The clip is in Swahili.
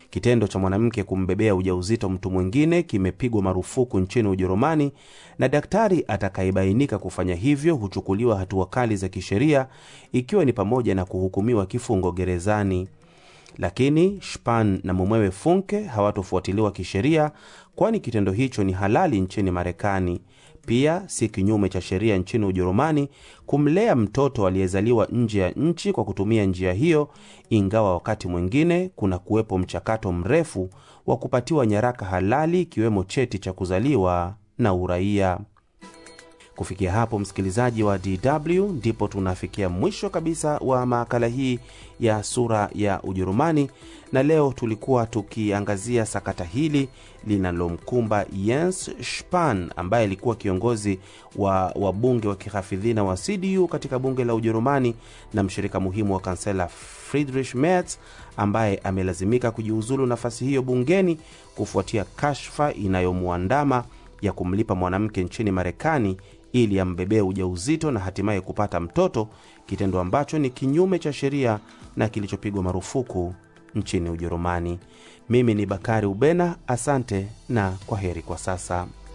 Kitendo cha mwanamke kumbebea ujauzito mtu mwingine kimepigwa marufuku nchini Ujerumani, na daktari atakayebainika kufanya hivyo huchukuliwa hatua kali za kisheria, ikiwa ni pamoja na kuhukumiwa kifungo gerezani. Lakini Spahn na mumewe Funke hawatofuatiliwa kisheria, kwani kitendo hicho ni halali nchini Marekani. Pia si kinyume cha sheria nchini Ujerumani kumlea mtoto aliyezaliwa nje ya nchi kwa kutumia njia hiyo, ingawa wakati mwingine kuna kuwepo mchakato mrefu wa kupatiwa nyaraka halali, ikiwemo cheti cha kuzaliwa na uraia. Kufikia hapo, msikilizaji wa DW, ndipo tunafikia mwisho kabisa wa makala hii ya Sura ya Ujerumani, na leo tulikuwa tukiangazia sakata hili linalomkumba Jens Spahn, ambaye alikuwa kiongozi wa wabunge wa kihafidhina wa CDU katika bunge la Ujerumani na mshirika muhimu wa kansela Friedrich Merz, ambaye amelazimika kujiuzulu nafasi hiyo bungeni kufuatia kashfa inayomuandama ya kumlipa mwanamke nchini Marekani ili ambebee ujauzito na hatimaye kupata mtoto, kitendo ambacho ni kinyume cha sheria na kilichopigwa marufuku nchini Ujerumani. Mimi ni Bakari Ubena, asante na kwaheri kwa sasa.